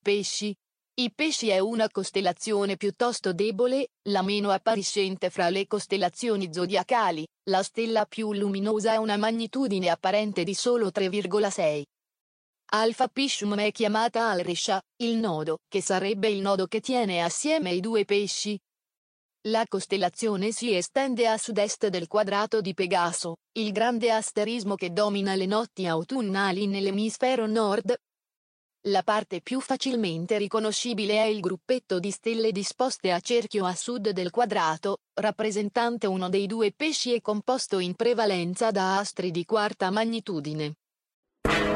pesci. I pesci è una costellazione piuttosto debole, la meno appariscente fra le costellazioni zodiacali. La stella più luminosa ha una magnitudine apparente di solo 3,6. Alpha Piscium è chiamata Al-Risha, il nodo, che sarebbe il nodo che tiene assieme i due pesci. La costellazione si estende a sud-est del quadrato di Pegaso, il grande asterismo che domina le notti autunnali nell'emisfero nord. La parte più facilmente riconoscibile è il gruppetto di stelle disposte a cerchio a sud del quadrato, rappresentante uno dei due pesci e composto in prevalenza da astri di quarta magnitudine.